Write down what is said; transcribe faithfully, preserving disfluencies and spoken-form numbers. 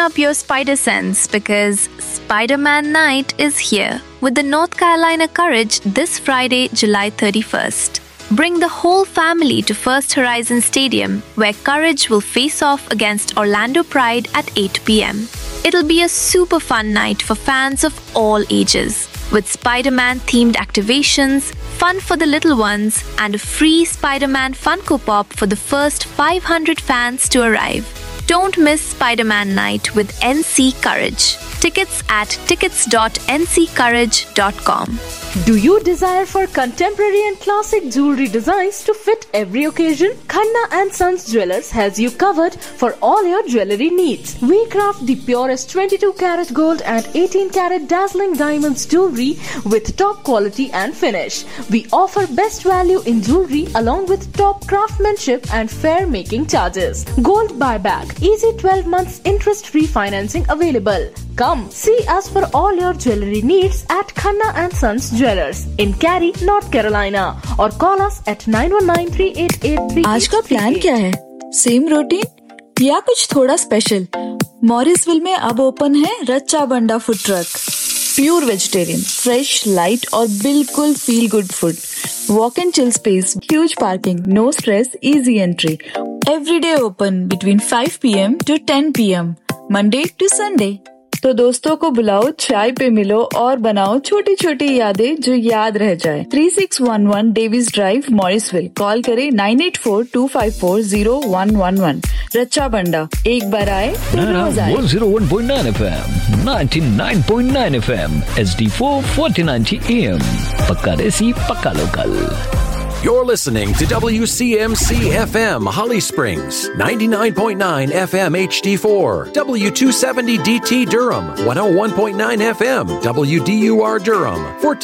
up your spider sense because Spider-Man Night is here with the North Carolina Courage this Friday, July thirty-first. Bring the whole family to First Horizon Stadium, where Courage will face off against Orlando Pride at eight p.m. It'll be a super fun night for fans of all ages, with Spider-Man themed activations, fun for the little ones, and a free Spider-Man Funko Pop for the first five hundred fans to arrive. Don't miss Spider-Man Night with N C Courage. Tickets at tickets dot n c courage dot com. Do you desire for contemporary and classic jewelry designs to fit every occasion? Khanna and Sons Jewelers has you covered for all your jewelry needs. We craft the purest twenty-two karat gold and eighteen karat dazzling diamonds jewelry with top quality and finish. We offer best value in jewelry along with top craftsmanship and fair making charges. Gold buyback, easy twelve months interest-free financing available. Come see us for all your jewelry needs at Khanna and Sons Jewelers in Cary, North Carolina, or call us at nine one nine three eight eight three. आज का plan क्या है? Same routine या कुछ थोड़ा special? Morrisville में अब open है रच्चा बंडा food truck. Pure vegetarian, fresh, light और बिल्कुल feel good food. Walk and chill space, huge parking, no stress, easy entry. Everyday open between five p m to ten p m Monday to Sunday. तो दोस्तों को बुलाओ, चाय पे मिलो और बनाओ छोटी छोटी यादें जो याद रह जाए. Three six one one Davis drive, Morrisville. Call करें nine eight four two five four zero one one one. रच्चा बंडा, एक बार आए तो रोज आए. one oh one point nine F M, ninety-nine point nine F M, H D four fourteen ninety A M. पक्का देसी, पक्का local. You're listening to W C M C F M Holly Springs, ninety-nine point nine F M H D four, W two seventy D T Durham, one oh one point nine F M W D U R Durham,